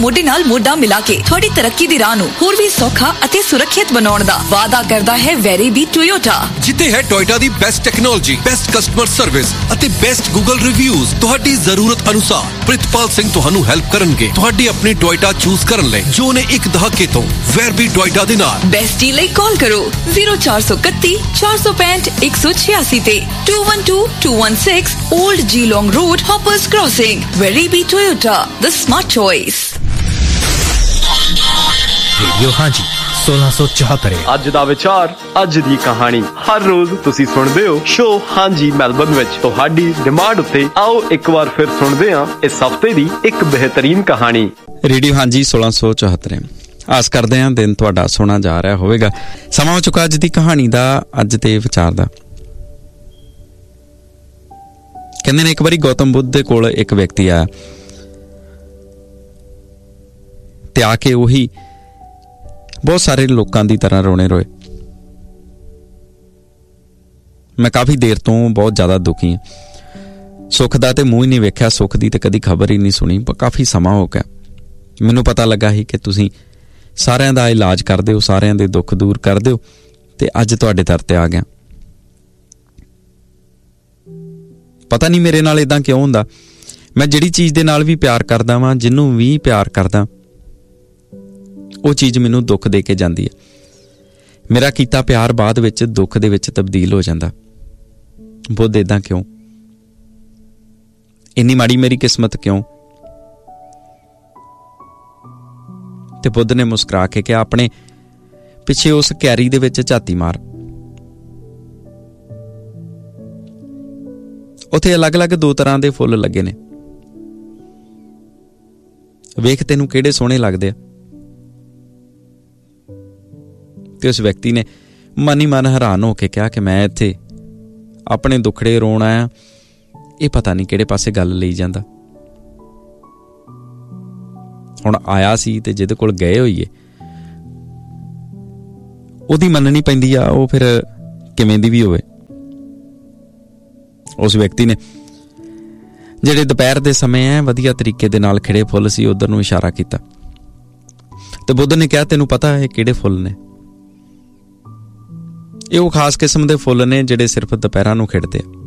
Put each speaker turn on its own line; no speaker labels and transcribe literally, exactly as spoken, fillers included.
ਮੋਢੇ ਨਾਲ ਮੋਢਾ ਮਿਲਾ ਕੇ ਤੁਹਾਡੀ ਤਰੱਕੀ ਦੀ ਰਾਹ ਨੂੰ ਹੋਰ ਵੀ ਸੌਖਾ ਅਤੇ ਸੁਰੱਖਿਅਤ ਬਣਾਉਣ ਦਾ ਵਾਅਦਾ ਕਰਦਾ ਹੈ ਵੈਰੀਬੀ ਟੋਯੋਟਾ।
ਜਿੱਥੇ ਹੈ ਟੋਯੋਟਾ ਦੀ best technology, best customer service ਅਤੇ ਬੈਸਟ ਗੂਗਲ ਰਿਵਿਊਜ਼। ਤੁਹਾਡੀ ਜ਼ਰੂਰਤ ਅਨੁਸਾਰ ਪ੍ਰਿਤਪਾਲ ਸਿੰਘ ਤੁਹਾਨੂੰ ਹੈਲਪ ਕਰਨਗੇ ਤੁਹਾਡੀ ਆਪਣੀ ਟੋਯੋਟਾ ਚੂਜ਼ ਕਰਨ ਲਈ, ਜੋ ਨੇ ਇੱਕ ਦਹਾਕੇ ਤੋਂ ਵੈਰਬੀ ਟੋਯੋਟਾ ਦੇ ਨਾਲ।
ਬੈਸਟੀ ਲਈ ਕਾਲ ਕਰੋ ਜ਼ੀਰੋ ਚਾਰ ਸੌ ਇਕੱਤੀ ਚਾਰ ਸੌ ਪੈਂਹਠ ਇੱਕ ਸੌ ਛਿਆਸੀ ਤੇ to one two to one six old ਜੀਲੋਂਗ road, ਹੌਪਰਸ crossing. ਵੈਰੀਬੀ Toyota, the smart choice.
Radio ਹਾਂਜੀ सोलह सौ चौहत्तर।
ਅੱਜ ਦਾ ਵਿਚਾਰ, ਅੱਜ ਦੀ ਕਹਾਣੀ। ਹਰ ਰੋਜ਼ ਤੁਸੀਂ ਸੁਣਦੇ ਹੋ ਸ਼ੋ ਹਾਂਜੀ ਮੈਲਬਨ ਵਿੱਚ। ਤੁਹਾਡੀ ਡਿਮਾਂਡ ਉੱਤੇ ਆਓ ਇੱਕ ਵਾਰ ਫਿਰ ਸੁਣਦੇ ਹਾਂ ਇਸ ਹਫ਼ਤੇ ਦੀ ਇੱਕ ਬਿਹਤਰੀਨ ਕਹਾਣੀ।
ਰੇਡੀਓ ਹਾਂਜੀ सोलह सौ चौहत्तर। ਆਸ ਕਰਦੇ ਹਾਂ ਦਿਨ ਤੁਹਾਡਾ ਸੋਹਣਾ ਜਾ ਰਿਹਾ ਹੋਵੇਗਾ। ਸਮਾਂ ਹੋ ਚੁੱਕਾ ਅੱਜ ਦੀ ਕਹਾਣੀ ਦਾ, ਅੱਜ ਦੇ ਵਿਚਾਰ ਦਾ। ਕਹਿੰਦੇ ਨੇ ਇੱਕ ਵਾਰੀ ਗੌਤਮ ਬੁੱਧ ਦੇ ਕੋਲ ਇੱਕ ਵਿਅਕਤੀ ਆਇਆ ਤੇ ਆ ਕੇ ਉਹੀ ਬਹੁਤ ਸਾਰੇ ਲੋਕਾਂ ਦੀ ਤਰ੍ਹਾਂ ਰੋਣੇ ਰੋਏ। ਮੈਂ ਕਾਫੀ ਦੇਰ ਤੋਂ ਬਹੁਤ ਜ਼ਿਆਦਾ ਦੁਖੀ ਹਾਂ। ਸੁੱਖ ਦਾ ਤੇ ਮੂੰਹ ਹੀ ਨਹੀਂ ਵੇਖਿਆ, ਸੁੱਖ ਦੀ ਤੇ ਕਦੀ ਖਬਰ ਹੀ ਨਹੀਂ ਸੁਣੀ। ਪਰ ਕਾਫੀ ਸਮਾਂ ਹੋ ਗਿਆ। ਮੈਨੂੰ ਪਤਾ ਲੱਗਾ ਸੀ ਕਿ ਤੁਸੀਂ ਸਾਰਿਆਂ ਦਾ ਇਲਾਜ ਕਰਦੇ ਹੋ, ਸਾਰਿਆਂ ਦੇ ਦੁੱਖ ਦੂਰ ਕਰਦੇ ਹੋ, ਤੇ ਅੱਜ ਤੁਹਾਡੇ ਦਰ ਤੇ ਆ ਗਿਆ। ਪਤਾ ਨਹੀਂ ਮੇਰੇ ਨਾਲ ਏਦਾਂ ਕਿਉਂ ਹੁੰਦਾ। ਮੈਂ ਜਿਹੜੀ ਚੀਜ਼ ਦੇ ਨਾਲ ਵੀ ਪਿਆਰ ਕਰਦਾ ਵਾਂ, ਜਿਹਨੂੰ ਵੀ ਪਿਆਰ ਕਰਦਾ, ਉਹ ਚੀਜ਼ ਮੈਨੂੰ ਦੁੱਖ ਦੇ ਕੇ ਜਾਂਦੀ ਹੈ। ਮੇਰਾ ਕੀਤਾ ਪਿਆਰ ਬਾਅਦ ਵਿੱਚ ਦੁੱਖ ਦੇ ਵਿੱਚ ਤਬਦੀਲ ਹੋ ਜਾਂਦਾ। ਬੁੱਧ ਏਦਾਂ ਕਿਉਂ? ਇੰਨੀ ਮਾੜੀ ਮੇਰੀ ਕਿਸਮਤ ਕਿਉਂ? ਤੇ ਬੁੱਧ ਨੇ ਮੁਸਕਰਾ ਕੇ ਕਿਹਾ, ਆਪਣੇ ਪਿੱਛੇ ਉਸ ਕਿਆਰੀ ਦੇ ਵਿੱਚ ਝਾਤੀ ਮਾਰ। ਉੱਥੇ ਅਲੱਗ-ਅਲੱਗ ਦੋ ਤਰ੍ਹਾਂ ਦੇ ਫੁੱਲ ਲੱਗੇ ਨੇ। ਵੇਖ ਤੈਨੂੰ ਕਿਹੜੇ ਸੋਹਣੇ ਲੱਗਦੇ ਆ। ਤੇ ਉਸ ਵਿਅਕਤੀ ਨੇ ਮਨ ਹੀ ਮਨ ਹੈਰਾਨ ਹੋ ਕੇ ਕਿਹਾ ਕਿ ਮੈਂ ਇੱਥੇ ਆਪਣੇ ਦੁੱਖੜੇ ਰੋਣ ਆਇਆ, ਇਹ ਪਤਾ ਨਹੀਂ ਕਿਹੜੇ ਪਾਸੇ ਗੱਲ ਲਈ ਜਾਂਦਾ। ਹੁਣ ਆਇਆ ਸੀ ਤੇ ਜਿਹਦੇ ਕੋਲ ਗਏ ਹੋਈਏ ਉਹਦੀ ਮੰਨਣੀ ਪੈਂਦੀ ਆ, ਉਹ ਫਿਰ ਕਿਵੇਂ ਦੀ ਵੀ ਹੋਵੇ। ਉਸ ਵਿਅਕਤੀ ਨੇ ਜਿਹੜੇ ਦੁਪਹਿਰ ਦੇ ਸਮੇਂ ਐ ਵਧੀਆ ਤਰੀਕੇ ਦੇ ਨਾਲ ਖਿੜੇ ਫੁੱਲ ਸੀ ਉਧਰ ਨੂੰ ਇਸ਼ਾਰਾ ਕੀਤਾ ਤੇ ਬੁੱਧ ਨੇ ਕਿਹਾ, ਤੈਨੂੰ ਪਤਾ ਇਹ ਕਿਹੜੇ ਫੁੱਲ ਨੇ? ਇਹ ਉਹ ਖਾਸ ਕਿਸਮ ਦੇ ਫੁੱਲ ਨੇ ਜਿਹੜੇ ਸਿਰਫ ਦੁਪਹਿਰਾਂ ਨੂੰ ਖਿੜਦੇ ਆ।